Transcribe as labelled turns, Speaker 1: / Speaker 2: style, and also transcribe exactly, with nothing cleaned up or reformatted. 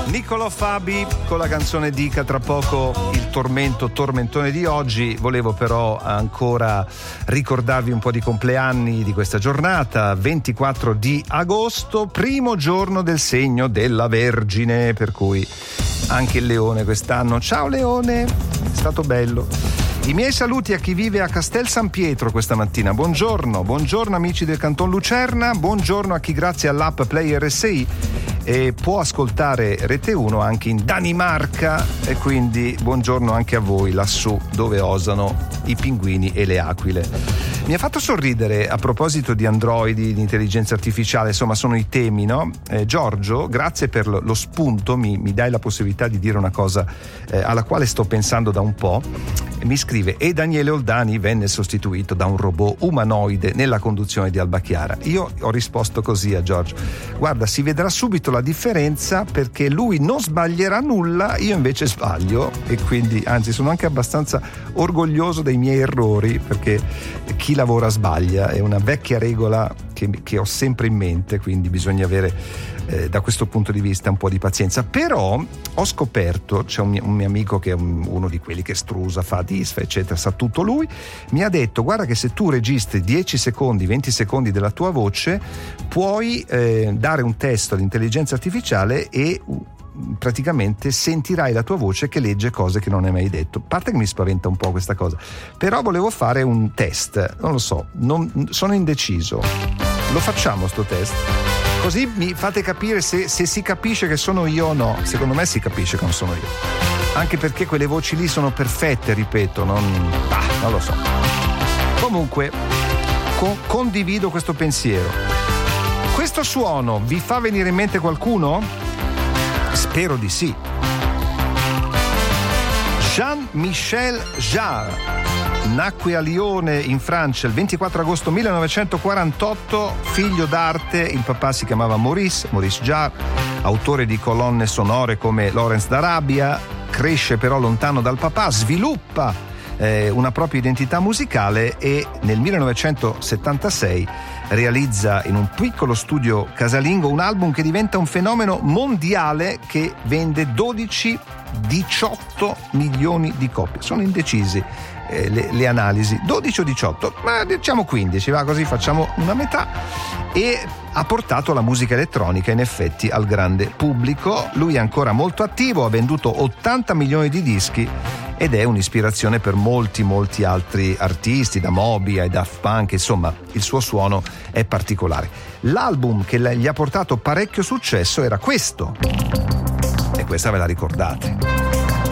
Speaker 1: Niccolò Fabi con la canzone Dica, tra poco il tormento tormentone di oggi. Volevo però ancora ricordarvi un po' di compleanni di questa giornata, ventiquattro di agosto, primo giorno del segno della Vergine, per cui anche il leone quest'anno. Ciao leone, è stato bello. I miei saluti a chi vive a Castel San Pietro questa mattina. Buongiorno, buongiorno amici del Canton Lucerna, buongiorno a chi grazie all'app Play R S I e può ascoltare Rete uno anche in Danimarca, e quindi buongiorno anche a voi lassù dove osano i pinguini e le aquile. Mi ha fatto sorridere, a proposito di androidi, di intelligenza artificiale, insomma sono i temi, no? Eh, Giorgio, grazie per lo, lo spunto, mi, mi dai la possibilità di dire una cosa eh, alla quale sto pensando da un po'. Mi scrive: e Daniele Oldani venne sostituito da un robot umanoide nella conduzione di Alba Chiara. Io ho risposto così a Giorgio: guarda, si vedrà subito la differenza, perché lui non sbaglierà nulla, io invece sbaglio, e quindi anzi sono anche abbastanza orgoglioso dei miei errori, perché chi lavora sbaglia, è una vecchia regola che, che ho sempre in mente, quindi bisogna avere eh, da questo punto di vista un po' di pazienza. Però ho scoperto, c'è un mio, un mio amico che è un, uno di quelli che strusa, fa disfa eccetera, sa tutto lui, mi ha detto: guarda che se tu registri dieci secondi, venti secondi della tua voce, puoi eh, dare un testo all'intelligenza artificiale e praticamente sentirai la tua voce che legge cose che non hai mai detto. A parte che mi spaventa un po' questa cosa, però volevo fare un test, non lo so, non, sono indeciso. Lo facciamo sto test? Così mi fate capire se, se si capisce che sono io o no. Secondo me si capisce che non sono io, anche perché quelle voci lì sono perfette, ripeto, non, ah, non lo so. Comunque co- condivido questo pensiero. Questo suono vi fa venire in mente qualcuno? Spero di sì. Jean-Michel Jarre nacque a Lione in Francia il ventiquattro agosto millenovecentoquarantotto, figlio d'arte. Il papà si chiamava Maurice, Maurice Jarre, autore di colonne sonore come Lawrence d'Arabia. Cresce però lontano dal papà, sviluppa eh, una propria identità musicale e nel millenovecentosettantasei realizza in un piccolo studio casalingo un album che diventa un fenomeno mondiale, che vende dodici diciotto milioni di copie. Sono indecisi eh, le, le analisi, dodici o diciotto, ma diciamo quindici, va, così facciamo una metà. E ha portato la musica elettronica in effetti al grande pubblico. Lui è ancora molto attivo, ha venduto ottanta milioni di dischi ed è un'ispirazione per molti molti altri artisti, da Moby ai Daft Punk, insomma il suo suono è particolare. L'album che gli ha portato parecchio successo era questo, e questa ve la ricordate.